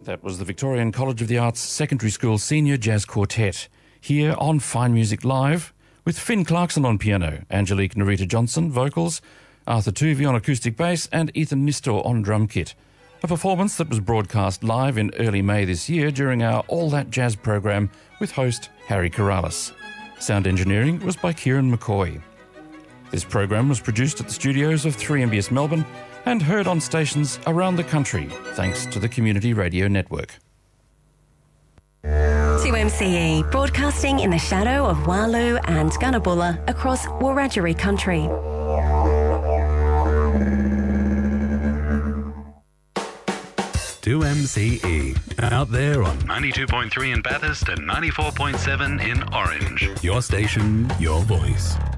That was the Victorian College of the Arts Secondary School Senior Jazz Quartet, here on Fine Music Live, with Finn Clarkson on piano, Angelique Narita Johnson, vocals, Arthur Tuvey on acoustic bass, and Ethan Nistor on drum kit. A performance that was broadcast live in early May this year during our All That Jazz program with host Harry Corrales. Sound engineering was by Kieran McCoy. This program was produced at the studios of 3MBS Melbourne and heard on stations around the country, thanks to the Community Radio Network. 2MCE, broadcasting in the shadow of Walu and Gunnabulla across Wiradjuri country. 2MCE, out there on 92.3 in Bathurst and 94.7 in Orange. Your station, your voice.